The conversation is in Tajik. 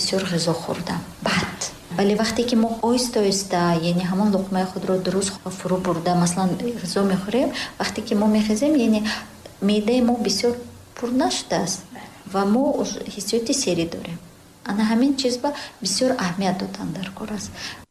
бисёр ғизо хӯрдам бад. вале вақте ки мо оҳиста оҳиста яъне ҳамон луқмаи худро дуруст фурӯ бурда маслан ғизо мехӯрем, вақте ки мо мехезем яъне меъдаи мо бисёр пур нашудааст ва мо ҳиссиёти серӣ дорем. ана ҳамин чиз ба бисёр аҳамият додан дар кор аст.